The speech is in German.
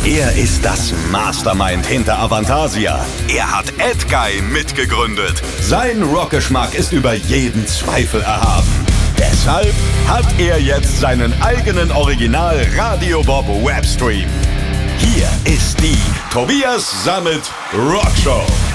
Er ist das Mastermind hinter Avantasia. Er hat Edguy mitgegründet. Sein Rockgeschmack ist über jeden Zweifel erhaben. Deshalb hat er jetzt seinen eigenen Original Radio Bob Webstream. Hier ist die Tobias Sammet Rockshow.